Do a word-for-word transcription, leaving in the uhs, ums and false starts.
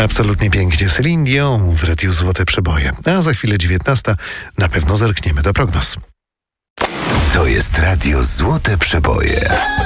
Absolutnie pięknie. Celine Dion w Radiu Złote Przeboje. A za chwilę dziewiętnasta na pewno zerkniemy do prognoz. To jest Radio Złote Przeboje.